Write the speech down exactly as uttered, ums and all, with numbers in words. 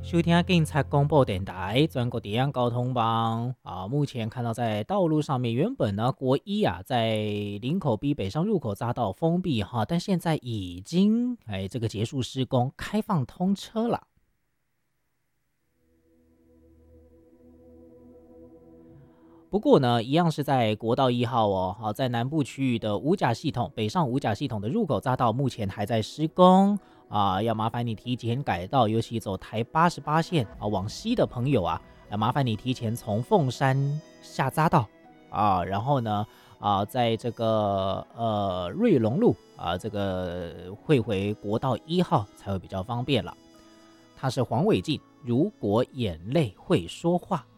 收听警察广播电台全国治安交通网啊，目前看到在道路上面，原本呢国一啊在林口 B 北上入口匝道封闭哈，但现在已经哎这个结束施工，开放通车了。不过呢，一样是在国道一号哦，好，在南部区域的五甲系统北上五甲系统的入口匝道目前还在施工啊，要麻烦你提前改道，尤其走台八十八线啊往西的朋友啊，要麻烦你提前从凤山下匝道啊，然后呢啊，在这个呃瑞隆路啊这个汇回国道一号才会比较方便了。他是黄伟晋，如果眼泪会说话。